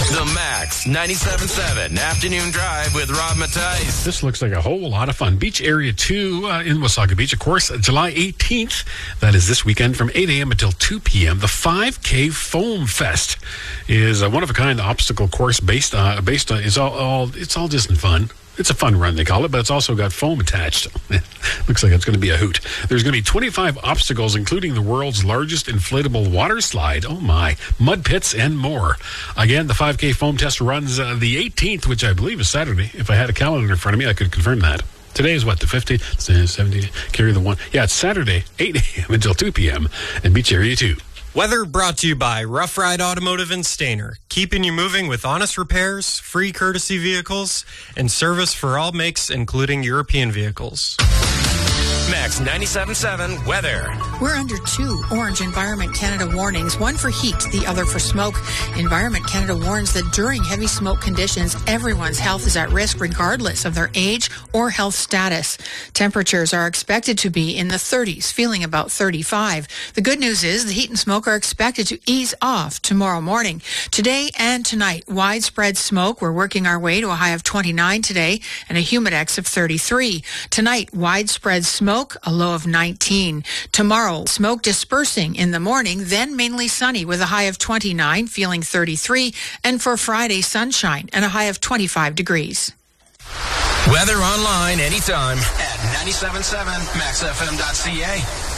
The Max 97.7 Afternoon Drive with Rob Mattice. This looks like a whole lot of fun. Beach Area 2 in Wasaga Beach, of course, July 18th. That is this weekend from 8 a.m. until 2 p.m. The 5K Foam Fest is a one-of-a-kind obstacle course based on it's all just in fun. It's a fun run, they call it, but it's also got foam attached. Looks like it's going to be a hoot. There's going to be 25 obstacles, including the world's largest inflatable water slide. Oh, my. Mud pits and more. Again, the 5K Foam Test runs the 18th, which I believe is Saturday. If I had a calendar in front of me, I could confirm that. Today is what, the 15th, 17th, carry the one. Yeah, it's Saturday, 8 a.m. until 2 p.m. in Beach Area 2. Weather brought to you by Rough Ride Automotive and Stainer, keeping you moving with honest repairs, free courtesy vehicles, and service for all makes, including European vehicles. Max 97.7 weather. We're under 2 Orange Environment Canada warnings, one for heat, the other for smoke. Environment Canada warns that during heavy smoke conditions, everyone's health is at risk regardless of their age or health status. Temperatures are expected to be in the 30s, feeling about 35. The good news is the heat and smoke are expected to ease off tomorrow morning. Today and tonight, widespread smoke. We're working our way to a high of 29 today and a humidex of 33. Tonight, widespread smoke, a low of 19. Tomorrow, smoke dispersing in the morning, then mainly sunny with a high of 29, feeling 33. And for Friday, sunshine and a high of 25 degrees. Weather online anytime at 97.7maxfm.ca.